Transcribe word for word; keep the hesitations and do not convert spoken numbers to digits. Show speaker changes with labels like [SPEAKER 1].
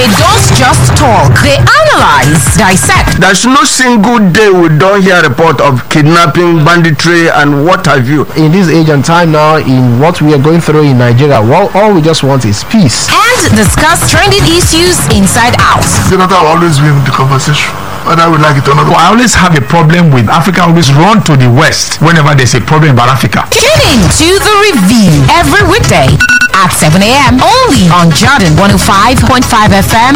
[SPEAKER 1] They don't just talk, they analyze, dissect.
[SPEAKER 2] There's no single day we don't hear a report of kidnapping, banditry, and what have you.
[SPEAKER 3] In this age and time now, in what we are going through in Nigeria, well, all we just want is peace.
[SPEAKER 1] And discuss trending issues inside out.
[SPEAKER 4] Senator will always be in the conversation, whether we like it or not.
[SPEAKER 5] I always have a problem with Africa, always run to the West whenever there's a problem about Africa.
[SPEAKER 1] Tune in to The Review every weekday at seven a.m. only on Jordan one oh five point five F M.